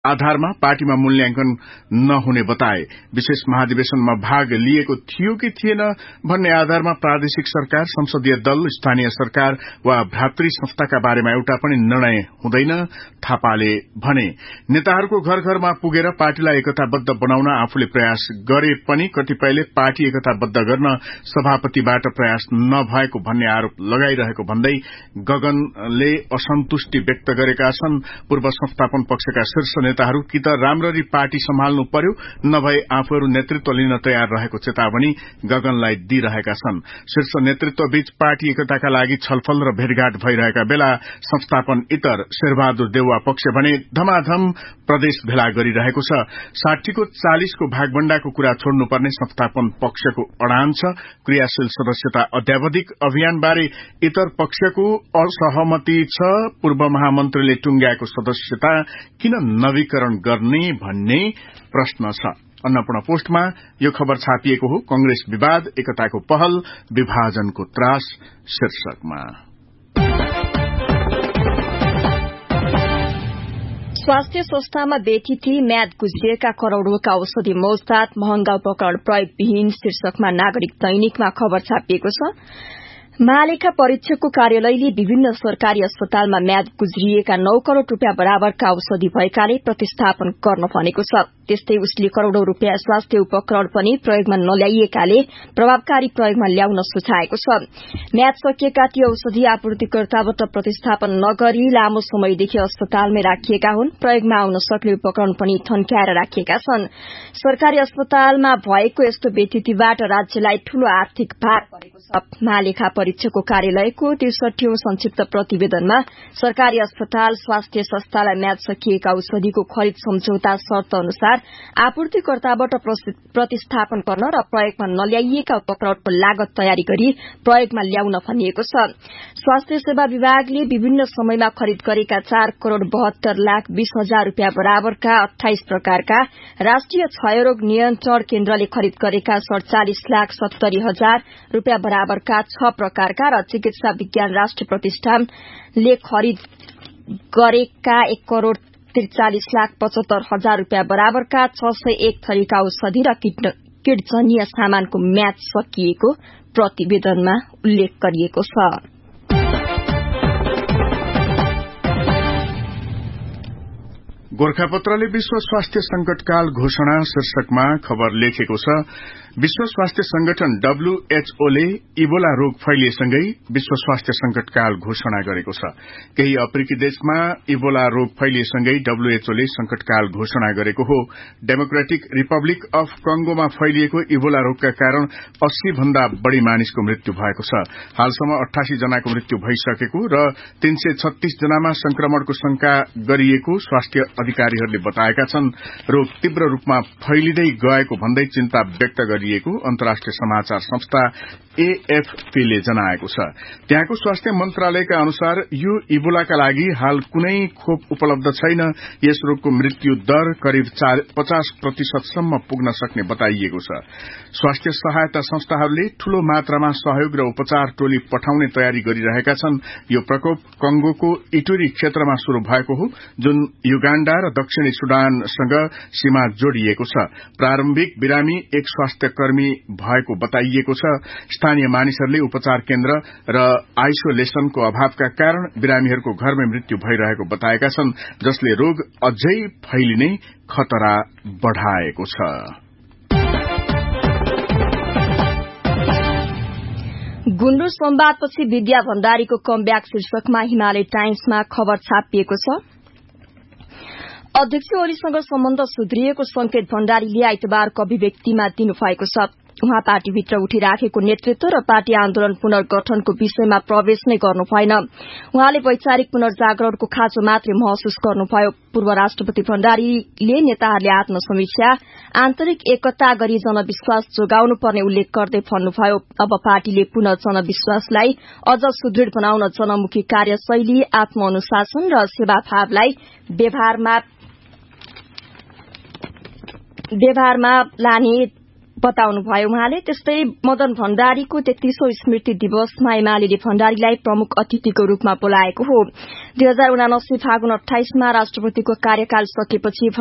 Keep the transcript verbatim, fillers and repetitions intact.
आधारमा पार्टीमा मूल्याङ्कन नहुने बताए। विशेष महाधिवेशनमा भाग लिएको थियो कि थिएन भन्ने आधारमा प्रादेशिक सरकार, संसदीय दल, स्थानीय सरकार वा भ्रातृ संस्थाका बारेमा एउटा पनि निर्णय हुँदैन, थापाले भने। नेताहरूको घर घरमा पुगेर पार्टीलाई एकताबद्ध बनाउन आफूले प्रयास गरे पनि कतिपयले पार्टी एकताबद्ध गर्न सभापतिबाट प्रयास नभएको भन्ने आरोप लगाइरहेको भन्दै गगनले असन्तुष्टि व्यक्त गरेका छन्। पूर्व संस्थापन पक्षका शीर्ष नेताहरू कि त राम्ररी पार्टी सम्हाल्नु पर्यो, नभए आफूहरू नेतृत्व लिन तयार रहेको चेतावनी गगनलाई दिइरहेका छन्। शीर्ष नेतृत्वबीच पार्टी एकताका लागि छलफल र भेटघाट भइरहेका बेला संस्थापन इतर शेरबहादुर देउवा पक्ष भने धमाधम प्रदेश भेला गरिरहेको छ। साठीको चालिसको भागभण्डाको कुरा छोड्नुपर्ने संस्थापन पक्षको अडान छ। क्रियाशील सदस्यता अध्यावधिक अभियानबारे इतर पक्षको असहमति छ। पूर्व महामन्त्रीले टुंग्याएको सदस्यता किन नवीकरण गर्ने भन्ने प्रश्न छ। अन्नपूर्ण पोस्टमा यो खबर छापिएको हो। कंग्रेस विवाद, एकताको पहल, विभाजनको त्रास शीर्षकमा। स्वास्थ्य संस्थामा बेथिति म्याद गुज्रिएका करोड़ौंका औषधि मौजदात, महंगा उपकरण प्रयोगविहीन शीर्षकमा नागरिक दैनिकमा खबर छापिएको छ। महालेखा परीक्षकको कार्यालयले विभिन्न सरकारी अस्पतालमा म्याद गुज्रिएका नौ करोड़ रूपियाँ बराबरका औषधि भएकाले प्रतिस्थापन गर्न भनेको छ। त्यस्तै उसले करोड़ौं रूपियाँ स्वास्थ्य उपकरण पनि प्रयोगमा नल्याइएकाले प्रभावकारी प्रयोगमा ल्याउन सुझाएको छ। म्याद सकिएका ती औषधि आपूर्तिकर्ताबाट प्रतिस्थापन नगरी लामो समयदेखि अस्पतालमै राखिएका हुन्। प्रयोगमा आउन सक्ने उपकरण पनि थन्क्याएर राखिएका छन्। सरकारी अस्पतालमा भएको यस्तो बेथितिबाट राज्यलाई ठूलो आर्थिक भार परेको छ। महालेखा परीक्षकको कार्यालयको त्रिसठीौं संक्षिप्त प्रतिवेदनमा सरकारी अस्पताल, स्वास्थ्य संस्थालाई म्याद सकिएका औषधिको खरिद सम्झौता शर्त अनुसार आपूर्तिकर्ताबाट प्रतिस्थापन गर्न र प्रयोगमा नल्याइएका उपकरणको लागत तयारी गरी प्रयोगमा ल्याउन भनिएको छ। स्वास्थ्य सेवा विभागले विभिन्न समयमा खरिद गरेका चार करोड़ बहत्तर लाख बीस हजार रूपियाँ बराबरका अठाइस प्रकारका, राष्ट्रिय क्षयरोग नियन्त्रण केन्द्रले खरिद गरेका सड़चालिस लाख सत्तरी हजार रूपियाँ बराबरका छ प्रकारका र चिकित्सा विज्ञान राष्ट्रिय प्रतिष्ठानले खरिद गरेका एक करोड़ त्रिचालिस लाख पचहत्तर हजार रूपियाँ बराबरका छ सय एक थरीका औषधि र किटजन्य सामानको म्याद सकिएको प्रतिवेदनमा उल्लेख गरिएको छ। गोरखापत्रले विश्व स्वास्थ्य संकटकाल घोषणा शीर्षकमा खबर लेखेको छ। विश्व स्वास्थ्य संगठन डब्ल्यूएचओ ले इबोला रोग फैलिएसँगै विश्व स्वास्थ्य संकटकाल घोषणा गरेको छ। केही अफ्रिकी देशमा इबोला रोग फैलिएसँगै डब्ल्यूएचओ ले संकटकाल घोषणा गरेको हो। डेमोक्रेटिक रिपब्लिक अफ कंगोमा फैलिएको इबोला रोगका कारण अस्सी भन्दा बढ़ी मानिसको मृत्यु भएको छ। हालसम्म अठासी जनाको मृत्यु भइसकेको र तीन सय छत्तीस जनामा संक्रमणको शंका गरिएको स्वास्थ्य अधिकारीहरूले बताएका छन्। रोग तीव्र रूपमा फैलिँदै गएको भन्दै चिन्ता व्यक्त गरिएको अन्तर्राष्ट्रिय समाचार संस्था एएफपी ले जनाएको छ। त्यहाँको स्वास्थ्य मन्त्रालयका अनुसार यो इबोलाका लागि हाल कुनै खोप उपलब्ध छैन। यस रोगको मृत्यु दर करिब पचास प्रतिशतसम्म पुग्न सक्ने बताइएको छ। स्वास्थ्य सहायता संस्थाहरूले ठूलो मात्रामा सहयोग र उपचार टोली पठाउने तयारी गरिरहेका छन्। यो प्रकोप कंगोको इटुरी क्षेत्रमा शुरू भएको हो, जुन युगाण्डा र दक्षिणी सुडानसँग सीमा जोडिएको छ। प्रारम्भिक बिरामी एक स्वास्थ्य कर्मी भएको बताइएको छ। स्थानीय मानिसहरूले उपचार केन्द्र र आइसोलेसनको अभावका कारण बिरामीहरूको घरमै मृत्यु भइरहेको बताएका छन्, जसले रोग अझै फैलिने खतरा बढ़ाएको छ। गुन्द्रुक संवादपछि विद्या भण्डारीको कमब्याक शीर्षकमा हिमालय टाइम्समा खबर छापिएको छ। अध्यक्ष ओलीसँग सम्बन्ध सुध्रिएको संकेत भण्डारीले आइतबारको अभिव्यक्तिमा दिनुभएको छ। उहाँ पार्टीभित्र उठिराखेको नेतृत्व र पार्टी आन्दोलन पुनर्गठनको विषयमा प्रवेश नै गर्नु भएन। उहाँले वैचारिक पुनर्जागरणको खाँचो मात्रै महसुस गर्नुभयो। पूर्व राष्ट्रपति भण्डारीले नेताहरूले आत्मसमीक्षा, आन्तरिक एकता गरी जनविश्वास जोगाउनु पर्ने उल्लेख गर्दै भन्नुभयो। अब पार्टीले पुनः जनविश्वासलाई अझ सुदृढ़ बनाउन जनमुखी कार्यशैली, आत्मअनुशासन र सेवाभावलाई व्यवहारमा व्यवहारमा लाने बताउनुभयो। उहाँले त्यस्तै मदन भण्डारीको तेत्तीसौं स्मृति दिवसमा एमाले भण्डारीलाई प्रमुख अतिथिको रूपमा बोलाएको हो। दुई हजार उनासी फागुन अठाइसमा राष्ट्रपतिको कार्यकाल सकेपछि